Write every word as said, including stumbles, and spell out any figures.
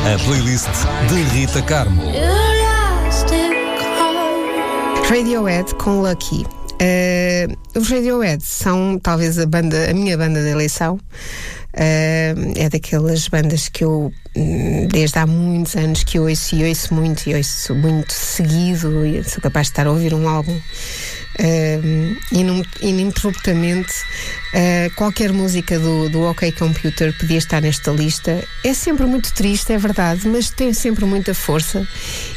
A playlist de Rita Carmo. Radiohead com Lucky. Uh, os Radiohead são talvez a banda, a minha banda de eleição. Uh, é daquelas bandas que eu desde há muitos anos que ouço e ouço muito e ouço muito seguido e sou capaz de estar a ouvir um álbum uh, ininterruptamente. Uh, qualquer música do, do OK Computer podia estar nesta lista. É sempre muito triste, é verdade, mas tem sempre muita força.